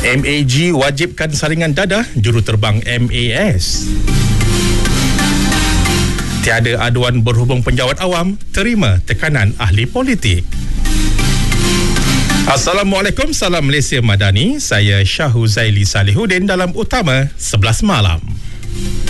MAG wajibkan saringan dadah juruterbang MAS. Tiada aduan berhubung penjawat awam, terima tekanan ahli politik. Assalamualaikum, salam Malaysia Madani. Saya Syahuzaili Salihuddin dalam Utama 11 Malam.